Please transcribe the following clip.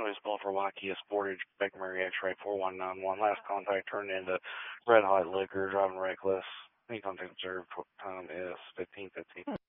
Louis Bluff for Waukee Sportage, Beck Murray X-Ray 4191. Last contact turned into red hot liquor, driving reckless. Any contact observed, time is 15:15.